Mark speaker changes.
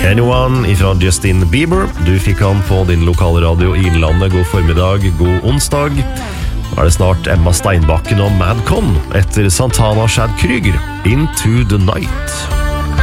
Speaker 1: Anyone ifra Justin Bieber. Du fikk han på din lokale radio i Innlandet. God formiddag, god onsdag. Nå det snart Emma Steinbakken og Madcon etter Santana Shad Krüger, Into the Night.